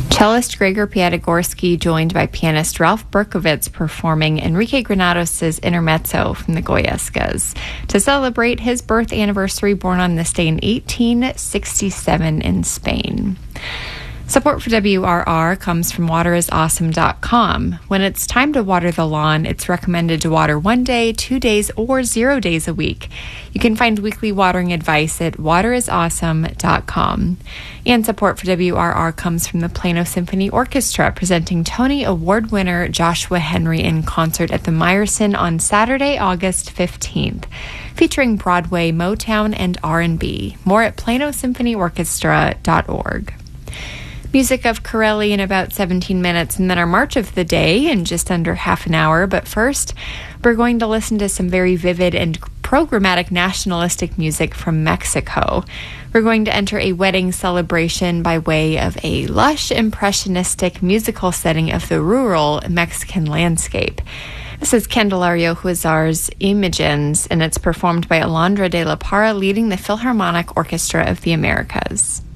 Cellist Gregor Piatigorsky joined by pianist Ralph Berkowitz performing Enrique Granados' Intermezzo from the Goyescas to celebrate his birth anniversary, born on this day in 1867 in Spain. Support for WRR comes from waterisawesome.com. When it's time to water the lawn, it's recommended to water 1 day, 2 days, or 0 days a week. You can find weekly watering advice at waterisawesome.com. And support for WRR comes from the Plano Symphony Orchestra, presenting Tony Award winner Joshua Henry in concert at the Meyerson on Saturday, August 15th, featuring Broadway, Motown, and R&B. More at planosymphonyorchestra.org. Music of Corelli in about 17 minutes, and then our March of the Day in just under half an hour. But first, we're going to listen to some very vivid and programmatic nationalistic music from Mexico. We're going to enter a wedding celebration by way of a lush, impressionistic musical setting of the rural Mexican landscape. This is Candelario Huizar's Imagens, and it's performed by Alondra de la Parra, leading the Philharmonic Orchestra of the Americas.